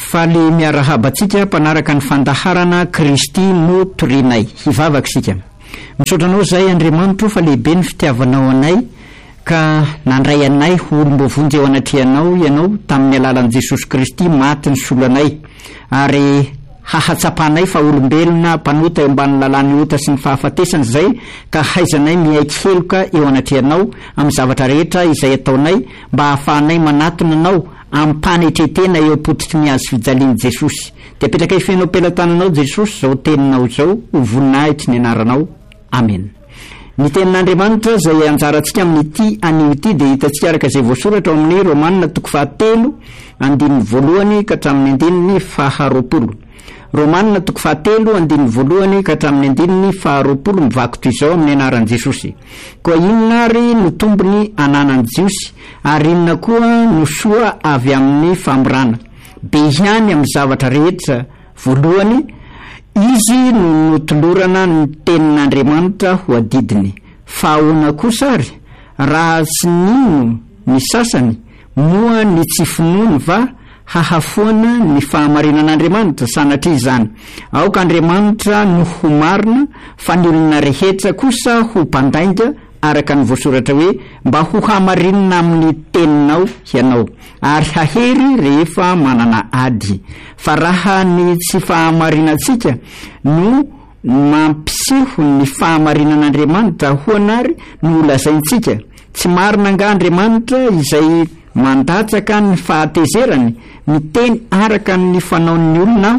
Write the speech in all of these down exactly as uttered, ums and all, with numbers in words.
fa le miarahabantsika mpanaraka ny fandaharana Kristy no torinay hivavaka sika. Misaotranao zay Andriamanitro fa lehibe ny fitiavanao anay ka nandray anay olombovonjy eo anatrianao ianao tamin'ny alalan'i Jesosy Kristy maty ny solanay ary hahatsapanay fa olombelona mpanota eo ambany lalàny ota sy ny fahafatesany zay ka haizanay miaiky heloka eo anatrianao amin'ny zavatra rehetra izay ataonay mba hahafahanay manatona anao ampanetretena eo potitry ny azo fijalian'i Jesosy. Dia petraka ifenao pelatananao Jesosy zao teninao zao ho voninahitry ny anaranao. Amen. Ny tenin'Andriamanitra zay anjarantsika amin'ity anio ity dia hitantsika araka izay voasoratra ao amin'ny Romanina toko fahatelo andininy voalohany ka hatramin'ny andininy faharoapolo. Romanina toko fahatelo andininy voalohany ka hatramin'ny andininy faharoapolo mivaky toy izao amin'ny anaran'i Jesosy. Koa inona ary no tombony ananan'i Jiosy ary inona koa no soa avy amin'ny famorana. Be ihany amin'ny zavatra rehetra. Voalohany, izy no notolorana ny tenin'Andriamanitra ho adidiny. Fa ahoana kosa ary raha tsy nino ny sasany moa ny tsy finoany va hahafoana ny fahamarinan'Andriamanitra sanatria izany. Aoka Andriamanitra no ho marina fa ny olona rehetra kosa ho mpandainga araka ny voasoratra hoe mba ho hamarinina amin'ny teninao ianao ary hahery rehefa manana ady. Fa raha ny tsy fahamarinantsika no mampiseho ny fahamarinan'Andriamanitra ho anary no lazaintsika. Tsy marina nga Andriamanitra izay mandatsaka ny fahatezerany miteny araka ny fanaon'ny olona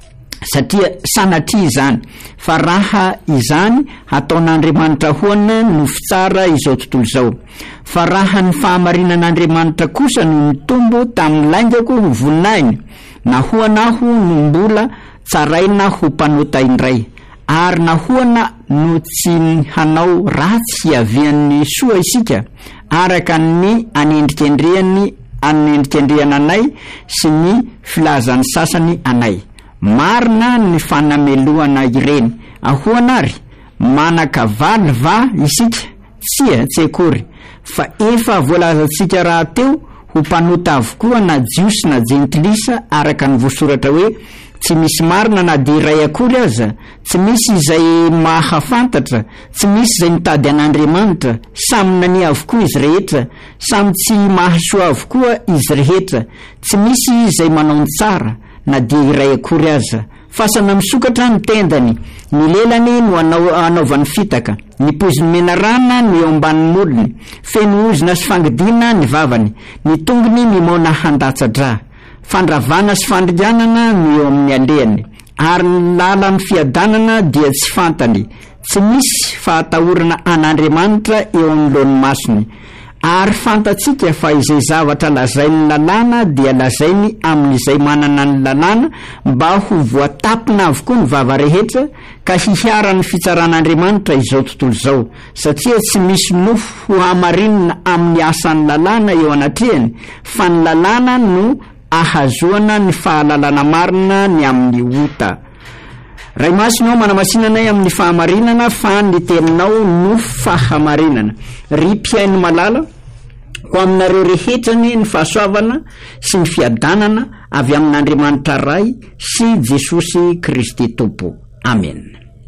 satria sanatria izany. Fa raha izany ataon'Andriamanitra hoana no fitsara izao tontolo izao. Fa raha ny fahamarinan'Andriamanitra kosa no nitombo tamin'ny laingako ho voninahiny, nahoana aho no mbola tsaraina ho mpanota indray, ary nahoana no tsy hanao ratsy hiavian'ny soa isika araka ny anendrikendrehany anendrikendrehana anay sy ny filazan'ny sasany anay. Marina ny fanameloana ireny. Ahoana ary manakavaly va isika? Tsia, tsy akory. Fa efa voalazantsika raha teo ho mpanota avokoa na Jiosy na Jentilisa araka ny voasoratra hoe tsy misy marina na dia iray akory aza, tsy misy izay mahafantatra, tsy misy izay mitady an'Andriamanitra, samy nany avokoa izy rehetra, samy tsy mahasoa avokoa izy rehetra, tsy misy izay manao ny tsara na dia iray akory aza. Fasana misokatra ny tendany, ny lelany no anao, anaovan'ny fitaka, ny poziny mena rana no eo ambanin'ny molony, feno ozina sy fangidina ny vavany, ny tongony mimona handatsa-dra, fandravana sy fandrianana no eo amin'ny alehany, ary ny lalan'ny fiadanana dia tsy fantany. Tsy misy fahatahorana an'Andriamanitra eo anoloan'ny masony. Ary fantatsika fa izay zavatra lazainy lalàna dia lazainy amin'izay manana ny lalàna mba ho voatapina avokoa ny vava rehetra ka hihiaran'ny fitsaran'Andriamanitra izao tontolo izao. Satria tsy misy nofo ho hamarinina amin'ny asan'ny lalàna eo anatrehany, fa ny lalàna no ahazoana ny fahalalana marina ny amin'ny ota. Ray masinao manamasinanay amin'ny fahamarinana fa ny teninao no fahamarinana. Ry mpiaino malala, ho aminareo rehetrany ny fahasoavana sy ny fiadanana avy amin'Andriamanitra ray sy Jesosy Kristy Tompo. Amen.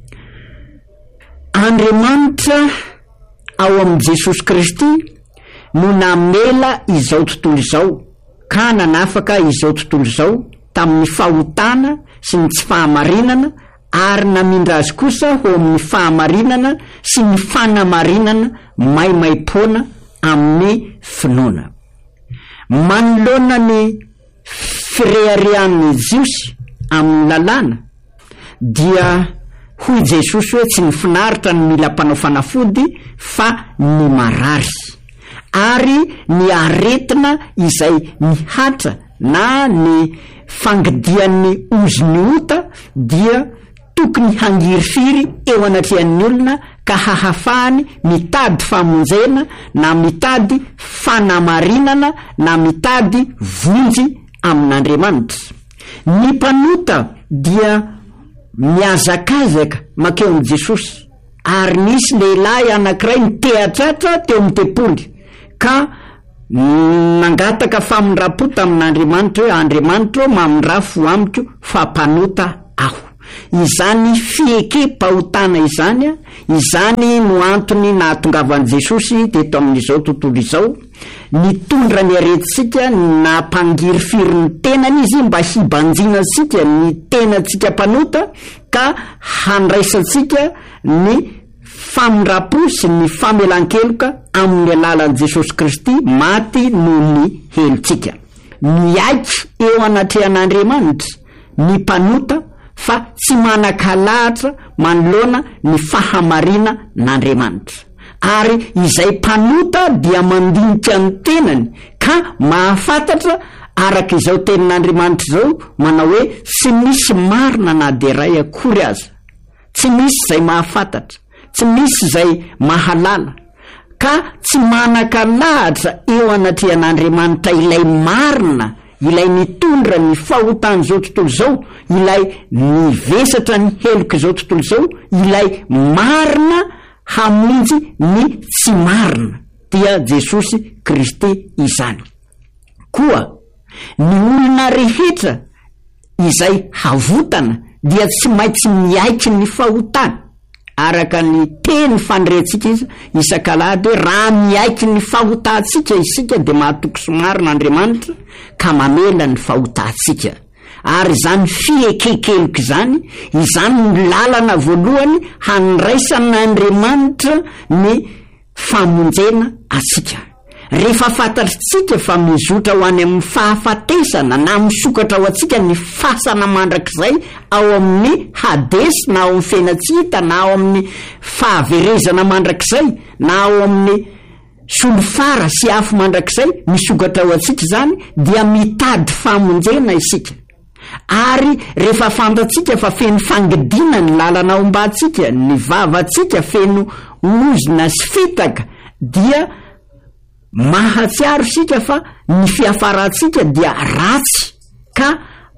Andriamanitra ao amin'ny Jesosy Kristy no namela izao tontolo izao ka nanafaka izao tontolo izao tamin'ny fahotana sy ny tsy fahamarinana, ary namindra azy kosa ho amin'ny fahamarinana sy ny fanamarinana maimaim-poana amin'ny finoana. Manoloana ny fireharehan'ny Jiosy amin'ny lalàna dia hoy Jesosy hoe tsy ny finaritra ny mila mpanao fanafody fa ny marary, ary ny aretina izay mihatra na ny fangidian'ny oziny ota dia tokony hangirifiry eo anatrehan'ny olona ka hahafahany mitady famonjena na mitady fanamarinana na mitady vonjy amin'Andriamanitra. Ny mpanota dia miazakazaka makeo amin'ny Jesosy, ary nisy lehilahy anankiray nitehatratra teo amin'ny tempoly ka nangataka famindrapo tamin'Andriamanitra hoe Andriamanitra mamindra amiko fa mpanota aho. Izany fieke-pahotana izany, izany no antony nahatongavan'i Jesosy teto amin'izao tontolo izao nitondra ny aretintsika, nampangiry ny tenany izy mba hibanjina antsika ny tenantsika mpanota ka handraisantsika ny famindrapo sy ny famelan-keloka amin'ny alalan'i Jesosy Kristy maty noho ny helontsika. Miaiky eo anatrehan'Andriamanitra ny mpanota fa tsy manan-kalahatra manoloana ny fahamarina n'Andriamanitra. Ary izay mpanota dia mandinika ny tenany ka mahafantatra araka izao tenin'Andriamanitra izao manao hoe tsy misy marina na de ray akory aza, tsy misy izay mahafantatra, tsy misy izay mahalala, ka tsy manan-kalahatra eo anatrehan'Andriamanitra ilay marina, ilay nitondra ny fahotana zao tontolo zao, ilay nivesatra ny heloka zao tontolo zao, ilay marina hamonjy ny tsy marina dia Jesosy Kristy izany. Koa ny olona rehetra izay havotana dia tsy maintsy miaiky ny fahotana araka ny teny faniretsika izy isan-kalahady hoe raha miaiky ny fahotantsika isika de mahatoky somarina Andriamanitra ka mamela ny fahotantsika. Ary zany fiekekeloka zany, izany ny lalana voalohany handraisan'Andriamanitra ny famonjena atsika. Rehefa fantatritsika fa mizotra ho any amin'ny fahafatesana na misokatra ho atsika ny fasana mandrakizay ao amin'ny hadesy na ao amin'ny fenatsita na ao amin'ny fahaverezana mandrakizay na ao amin'ny solofara sy afo mandrakizay, misokatra ho atsika zany dia mitady famonjena isika. Ary rehefa fantatsika fa feno fangidina ny lalana ao mbatsika, ny vavatsika feno ozina sy fitaka, dia mahatsiaro sika fa ny fiafaratsika dia ratsy ka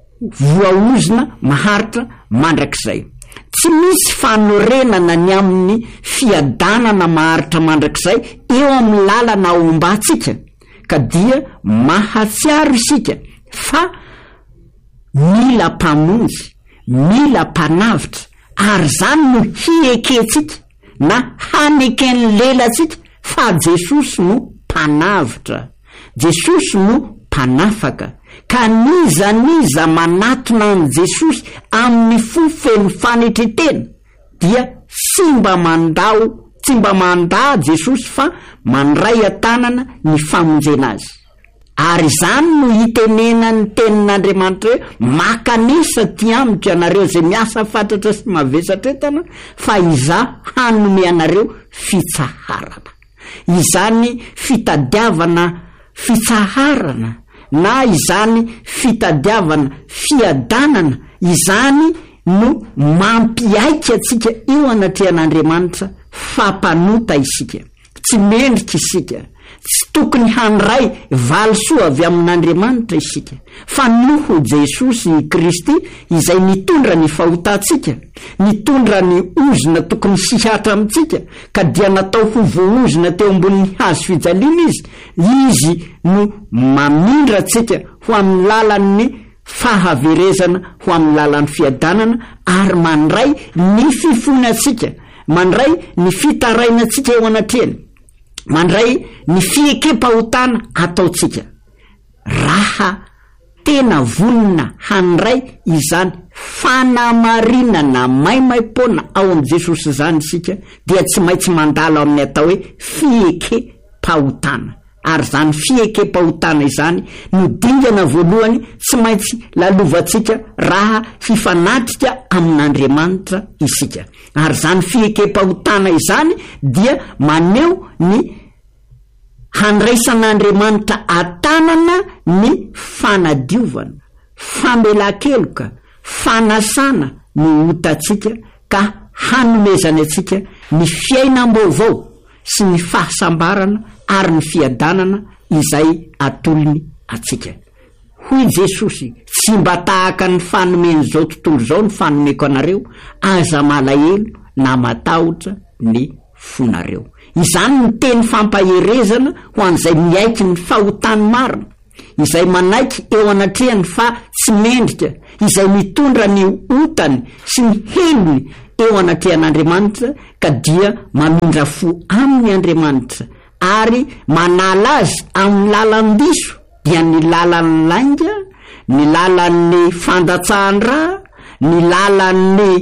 voaozina maharitra mandrakizay. Tsy misy fanorenana ny amin'ny fiadanana maharitra mandrakizay eo amin'ny lalana ao mbatsika, ka dia mahatsiaro sika fa mila mpamonjy, mila mpanavitra, ary zany no hieketsika na haneken'ny lelatsika fa Jesosy no mpanavitra, Jesosy no mpanafaka. Ka niza niza manatona an' Jesosy amin'ny fofeny fanetretena dia tsy mba mandao, tsy mba manda Jesosy fa mandray atanana ny famonjena azy. Ary zany no hitenena ny tenin'Andriamanitra hoe makanisa ty amiko ianareo zay miasa fantatra sy mavesatra entana fa iza hanome anareo fitsaharana. Izany fitadiavana fitsaharana na izany fitadiavana fiadanana, izany no mampiaiky atsika eo anatrehan'Andriamanitra fa mpanota isika. Tsy mendrika isika, tsy tokony handray valisoa avy amin'Andriamanitra isika, fa noho Jesosy Kristy izay nitondra ny fahotantsika, nitondra ny ozina tokony sihatra amintsika, ka dia natao ho voozina teo ambonin'ny hazo fijaliana izy, izy no mamindra atsika ho amin'ny lalan'ny fahaverezana, ho amin'ny lalan'ny fiadanana, ary mandray ny fifona atsika, mandray ny fitaraina atsika eo anatrehany, mandray ny fieke-pahotana ataotsika. Raha tena vonina handray izany fanamarinana maimai-pona ao am' Jesosy zany sika, dia tsy maintsy mandalo amin'ny atao hoe fieke-pahotana. Ary zany fieke-pahotana izany no dingana voalohany tsy maintsy lalovantsika raha hifanatrika amin'Andriamanitra isika. Ary zany fieke-pahotana izany dia maneo ny handraisan'Andriamanitra atanana ny fanadiovana, famela-keloka, fanasana no hotatsika ka hanomezany atsika ny fiainam-baovao sy ny fahasambarana ary ny fiadanana izay atolony atsika. Hoy Jesosy, tsy mba tahaka ny fanomeny zao tontolo zao ny fanomeko anareo, aza malahelo na matahotra ny fonareo. izany ny teny fampaherezana ho an'izay miaiky ny fahotany marina, izay manaiky eo anatrehany fa tsy mendrika, izay mitondra ny otany sy ny helony eo anatrehan'Andriamanitra ka dia mamindra fo amin'ny Andriamanitra ary manala azy amin'ny lalan-diso dia ny lalan'ny lainga, ny lalan'ny fandatsahan-dra, ny lalan'ny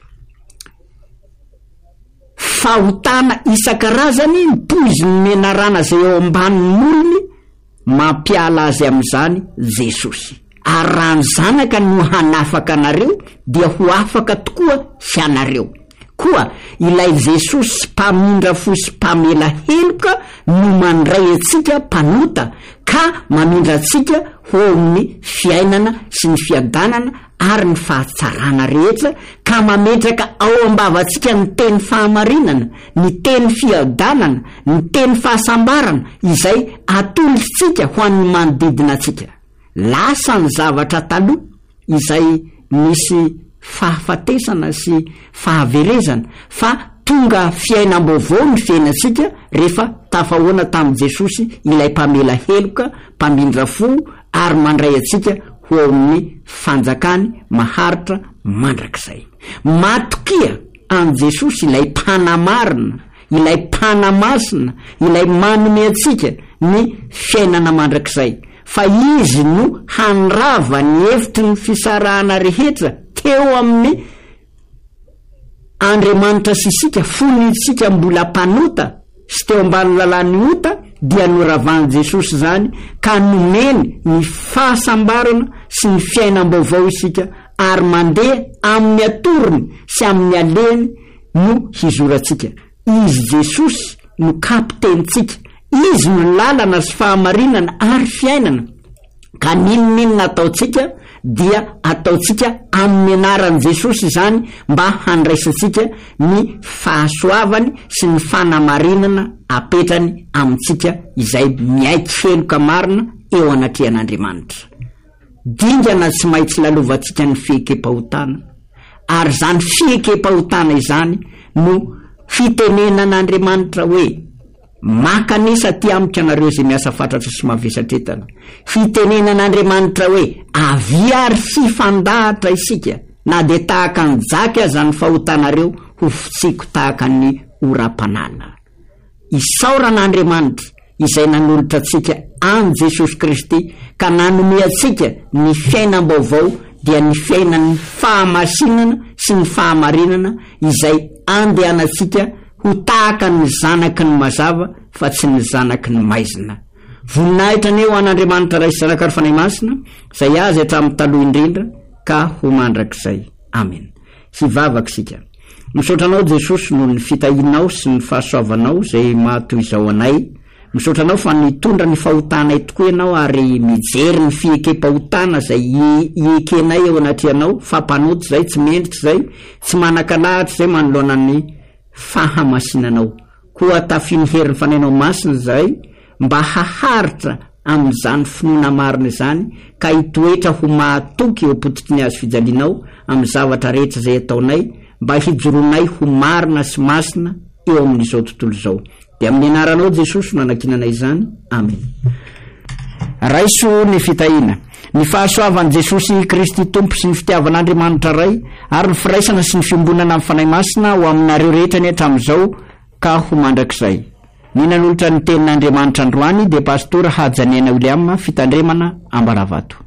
fahotana isan-karazany, ny poiziny menarana zay eo ambanin'ny olony, mampiala azy amin'izany Jesosy. Ary raha ny zanaka no hanafaka anareo dia ho afaka tokoa ianareo. Koa ilay Jesosy sy mpamindra fo sy mpamela heloka no mandray antsika mpanota ka mamindra antsika ho amin'ny fiainana sy ny fiadanana ary ny fahatsarana rehetra, ka mametraka ao ambavantsika ny teny fahamarinana, ny teny fiadanana, ny teny fahasambarana izay atolontsika ho an'ny manodidina antsika. Lasa ny zavatra taloha izay misy fahafatesana sy fahaverezana, fa tonga fiainam-baovao ny fiainantsika rehefa tafahoana tamin'i Jesosy ilay mpamela heloka, mpamindra fo ary mandray antsika ho amin'ny fanjakany maharitra mandrakizay. Matokia an Jesosy ilay mpanamarina, ilay mpanamasina, ilay manome antsika ny fiainana mandrakizay, fa izy no hanrava ny hevitry ny fisarahana rehetra teo amin'ny Andriamanitra sy isika, fony isika mbola mpanota sy teo ambany lalàny ota dia noravany Jesosy zany ka nomeny ny fahasambarana sy ny fiainam-baovao isika ary mandeha amin'ny atorony sy amin'ny aleny no hizorantsika. Izy Jesosy no kapitenitsika, izy no lalana sy fahamarinana ary fiainana, ka ninonina ataotsika dia ataotsika amin'ny anaran'i Jesosy zany mba handraisantsika ny fahasoavany sy ny fanamarinana apetrany amintsika izay miaiky heloka marina eo anatrehan'Andriamanitra. Dingana tsy maintsy lalovantsika ny fihekepahotana, ary zany fihekepahotana izany no fitenenan'Andriamanitra hoe makanisa ty amiko anareo zay miasa fatratra sy mavesatretana. Fitenenan'Andriamanitra hoe avia ary fifandahatra isika, na de tahaka ny jaky aza ny fahotanareo ho fitsiko tahaka ny oram-panala. Isauran'Andriamanitra izay nanolotra antsika an Jesosy Kristy ka nanome antsika ny fiainam-baovao dia ny fiainan'ny fahamasinana sy ny fahamarinana izay andehanantsika ho tahaka ny zanaky ny mazava fa tsy ny zanaky ny maizina. Voninahitra ny eo an'Andriamanitra ray sy zanaka ary fanahy masina zay azy hatramin'ny taloha indrindra ka ho mandrakizay. Amen. Hivavaka sika. Misaotranao Jesosy noho ny fitahinao sy ny fahasoavanao zay mahatoy izao anay. Misaotranao fa nitondra ny fahotanay tokoa ianao ary mijery ny fihekepahotana zay iekenay eo anatrehanao, fa mpanoty zay tsy mendrika zay, tsy manakalahatra zay manoloana ny fahamasinanao. Koa tafiny herin'ny fanainao masina zay mba haharitra amin'izany finoana marina izany ka hitoetra ho mahatoky eo am-pototry ny azo fijalinao amin'ny zavatra rehetra zay ataonay, mba hijoronay ho marina sy masina eo amin'izao tontolo izao. Dia amin'ny anaranao Jesosy no anakinanay izany. Amen. Raiso ny fitahina. Ny fahasoavan'i Jesosy Kristy Tompo sy ny fitiavan'Andriamanitra ray ary ny firaisana sy ny fiambonana amin'ny fanahy masina ho aminareo rehetra ny hatramin'izao ka ho mandrakizay. Ny nanolotra ny tenin'Andriamanitra androany dia pastora Hajanena William, fitandremana Ambaravato.